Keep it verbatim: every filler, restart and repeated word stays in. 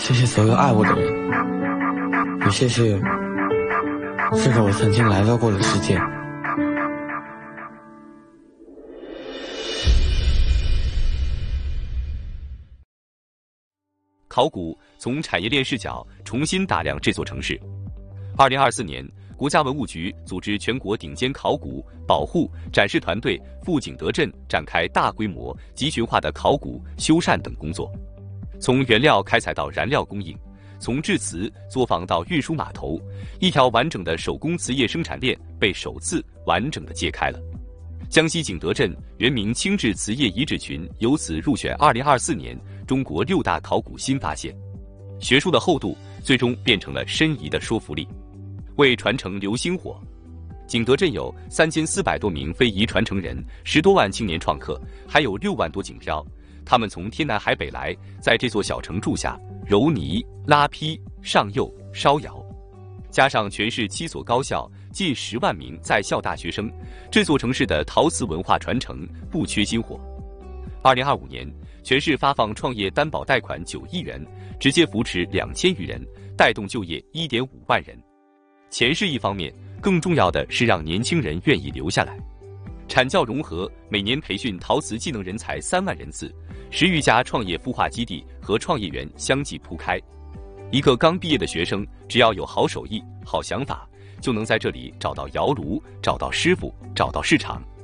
谢谢所有爱我的人，也谢谢这个我曾经来到过的世界。 考古从产业链视角重新打量这座城市。二零二四年，国家文物局组织全国顶尖考古、保护、展示团队赴景德镇展开大规模集群化的考古、修缮等工作。从原料开采到燃料供应，从制瓷作坊到运输码头，一条完整的手工瓷业生产链被首次完整的揭开了。江西景德镇原名清治瓷业遗址群由此入选二零二四年中国六大考古新发现。学术的厚度最终变成了申遗的说服力。为传承留薪火，景德镇有三千四百多名非遗传承人，十多万青年创客，还有六万多景漂。他们从天南海北来，在这座小城住下，揉泥、拉坯、上釉、烧窑，加上全市七所高校，近十万名在校大学生，这座城市的陶瓷文化传承不缺薪火。二零二五年，全市发放创业担保贷款九亿元，直接扶持两千余人，带动就业一点五万人。钱是一方面，更重要的是让年轻人愿意留下来。产教融合，每年培训陶瓷技能人才三万人次，十余家创业孵化基地和创业园相继铺开。一个刚毕业的学生，只要有好手艺、好想法，就能在这里找到窑炉，找到师傅，找到市场。